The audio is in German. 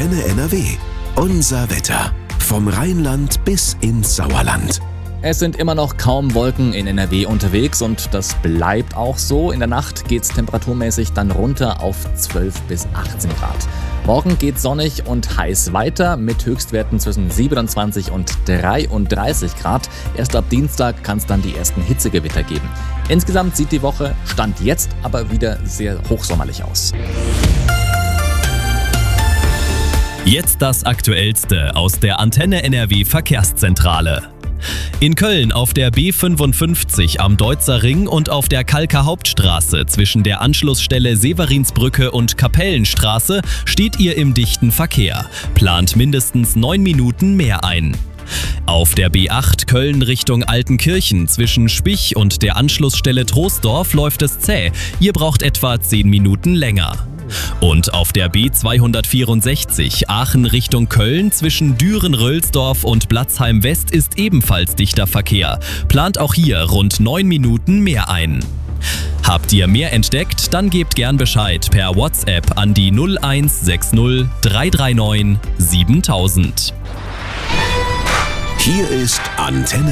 Antenne NRW. Unser Wetter. Vom Rheinland bis ins Sauerland. Es sind immer noch kaum Wolken in NRW unterwegs und das bleibt auch so. In der Nacht geht's temperaturmäßig dann runter auf 12 bis 18 Grad. Morgen geht's sonnig und heiß weiter mit Höchstwerten zwischen 27 und 33 Grad. Erst ab Dienstag kann es dann die ersten Hitzegewitter geben. Insgesamt sieht die Woche Stand jetzt aber wieder sehr hochsommerlich aus. Jetzt das Aktuellste aus der Antenne NRW Verkehrszentrale. In Köln auf der B55 am Deutzer Ring und auf der Kalker Hauptstraße zwischen der Anschlussstelle Severinsbrücke und Kapellenstraße steht ihr im dichten Verkehr. Plant mindestens 9 Minuten mehr ein. Auf der B8 Köln Richtung Altenkirchen zwischen Spich und der Anschlussstelle Troisdorf läuft es zäh. Ihr braucht etwa 10 Minuten länger. Und auf der B264 Aachen Richtung Köln zwischen Düren-Rölsdorf und Blatzheim-West ist ebenfalls dichter Verkehr. Plant auch hier rund 9 Minuten mehr ein. Habt ihr mehr entdeckt? Dann gebt gern Bescheid per WhatsApp an die 0160 339 7000. Hier ist Antenne